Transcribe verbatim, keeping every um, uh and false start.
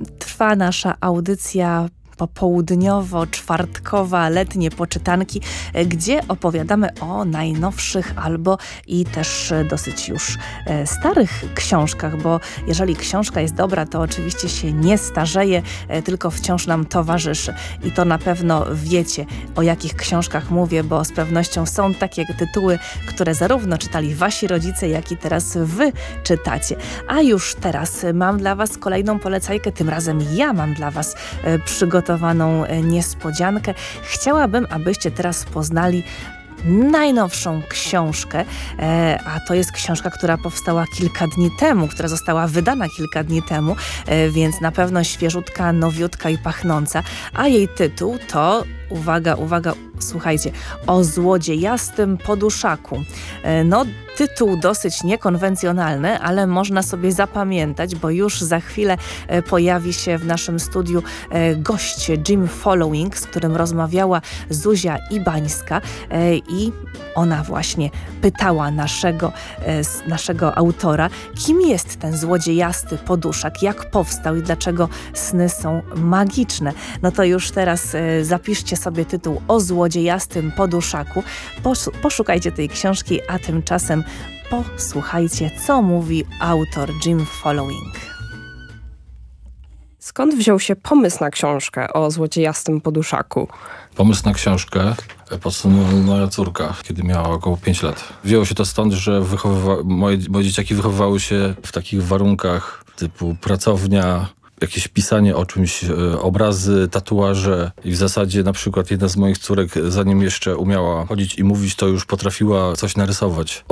Trwa nasza audycja popołudniowo-czwartkowa, letnie poczytanki, gdzie opowiadamy o najnowszych albo i też dosyć już starych książkach, bo jeżeli książka jest dobra, to oczywiście się nie starzeje, tylko wciąż nam towarzyszy. I to na pewno wiecie, o jakich książkach mówię, bo z pewnością są takie tytuły, które zarówno czytali wasi rodzice, jak i teraz wy czytacie. A już teraz mam dla was kolejną polecajkę, tym razem ja mam dla was przygotowaną niespodziankę. Chciałabym, abyście teraz poznali najnowszą książkę, e, a to jest książka, która powstała kilka dni temu, która została wydana kilka dni temu, e, więc na pewno świeżutka, nowiutka i pachnąca, a jej tytuł to, uwaga, uwaga, słuchajcie, o złodziejastym poduszaku. E, no, tytuł dosyć niekonwencjonalny, ale można sobie zapamiętać, bo już za chwilę e, pojawi się w naszym studiu e, gość Jim Following, z którym rozmawiała Zuzia Ibańska e, i ona właśnie pytała naszego, e, naszego autora, kim jest ten złodziejasty poduszak, jak powstał i dlaczego sny są magiczne. No to już teraz e, zapiszcie sobie tytuł o złodziejastym poduszaku, Pos- poszukajcie tej książki, a tymczasem posłuchajcie, co mówi autor Jim Following. Skąd wziął się pomysł na książkę o złodziejastym poduszaku? Pomysł na książkę podsunęła moja córka, kiedy miała około pięć lat. Wzięło się to stąd, że wychowywa- moje, moje dzieciaki wychowywały się w takich warunkach typu pracownia, jakieś pisanie o czymś, obrazy, tatuaże i w zasadzie na przykład jedna z moich córek, zanim jeszcze umiała chodzić i mówić, to już potrafiła coś narysować.